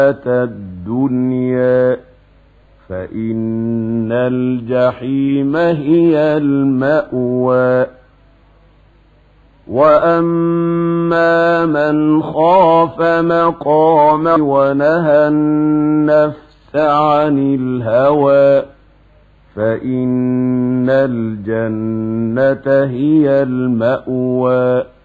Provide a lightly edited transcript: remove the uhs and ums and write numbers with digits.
الدنيا فإن الجحيم هي المأوى وأما من خاف مقام ونهى النفس عن الهوى فإن الجنة هي المأوى